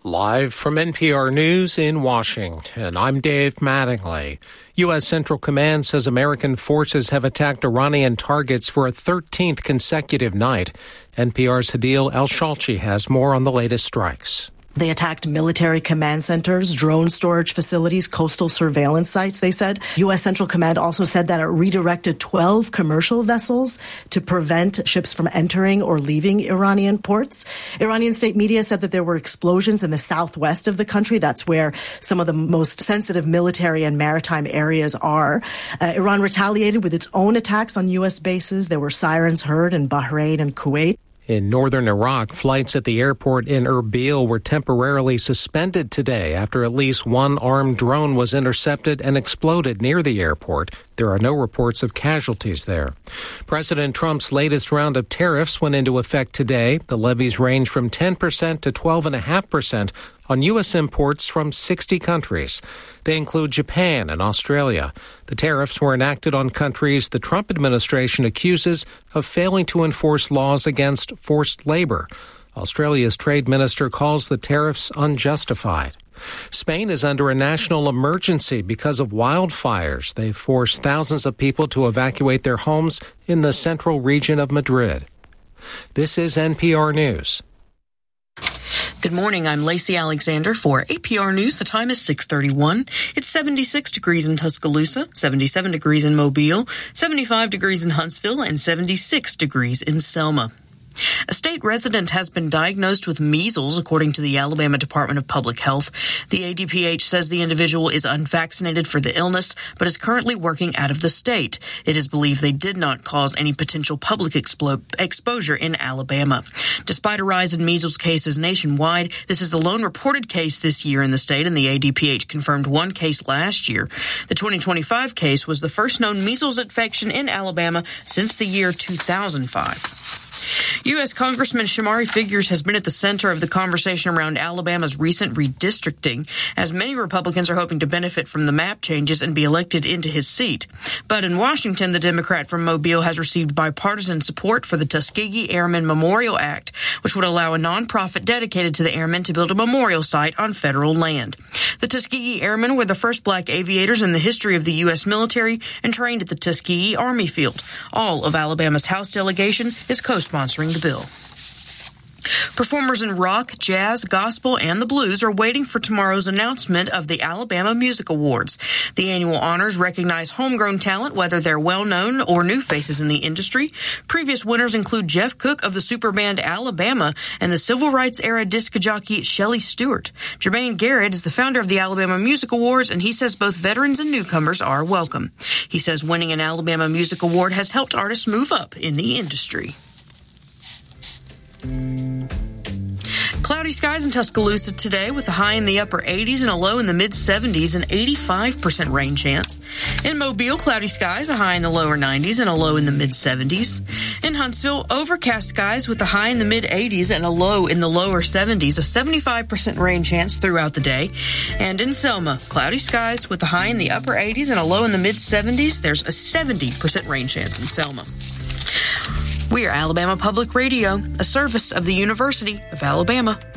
Live from NPR News in Washington, I'm Dave Mattingly. U.S. Central Command says American forces have attacked Iranian targets for a 13th consecutive night. NPR's Hadil El-Shalchi has more on the latest strikes. They attacked military command centers, drone storage facilities, coastal surveillance sites, they said. U.S. Central Command also said that it redirected 12 commercial vessels to prevent ships from entering or leaving Iranian ports. Iranian state media said that there were explosions in the southwest of the country. That's where some of the most sensitive military and maritime areas are. Iran retaliated with its own attacks on U.S. bases. There were sirens heard in Bahrain and Kuwait. In northern Iraq, flights at the airport in Erbil were temporarily suspended today after at least one armed drone was intercepted and exploded near the airport. There are no reports of casualties there. President Trump's latest round of tariffs went into effect today. The levies range from 10% to 12.5% on U.S. imports from 60 countries. They include Japan and Australia. The tariffs were enacted on countries the Trump administration accuses of failing to enforce laws against forced labor. Australia's trade minister calls the tariffs unjustified. Spain is under a national emergency because of wildfires. They've forced thousands of people to evacuate their homes in the central region of Madrid. This is NPR News. Good morning. I'm Lacey Alexander for APR News. The time is 6:31. It's 76 degrees in Tuscaloosa, 77 degrees in Mobile, 75 degrees in Huntsville, and 76 degrees in Selma. A state resident has been diagnosed with measles, according to the Alabama Department of Public Health. The ADPH says the individual is unvaccinated for the illness, but is currently working out of the state. It is believed they did not cause any potential public exposure in Alabama. Despite a rise in measles cases nationwide, this is the lone reported case this year in the state, and the ADPH confirmed one case last year. The 2025 case was the first known measles infection in Alabama since the year 2005. U.S. Congressman Shamari Figures has been at the center of the conversation around Alabama's recent redistricting, as many Republicans are hoping to benefit from the map changes and be elected into his seat. But in Washington, the Democrat from Mobile has received bipartisan support for the Tuskegee Airmen Memorial Act, which would allow a nonprofit dedicated to the airmen to build a memorial site on federal land. The Tuskegee Airmen were the first black aviators in the history of the U.S. military and trained at the Tuskegee Army Field. All of Alabama's House delegation is co-sponsoring the bill. Performers in rock, jazz, gospel, and the blues are waiting for tomorrow's announcement of the Alabama Music Awards. The annual honors recognize homegrown talent, whether they're well-known or new faces in the industry. Previous winners include Jeff Cook of the superband Alabama and the civil rights-era disc jockey Shelley Stewart. Jermaine Garrett is the founder of the Alabama Music Awards, and he says both veterans and newcomers are welcome. He says winning an Alabama Music Award has helped artists move up in the industry. Cloudy skies in Tuscaloosa today with a high in the upper 80s and a low in the mid-70s and 85% rain chance. In Mobile, cloudy skies, a high in the lower 90s and a low in the mid-70s. In Huntsville, overcast skies with a high in the mid-80s and a low in the lower 70s, a 75% rain chance throughout the day. And in Selma, cloudy skies with a high in the upper 80s and a low in the mid-70s. There's a 70% rain chance in Selma. We are Alabama Public Radio, a service of the University of Alabama.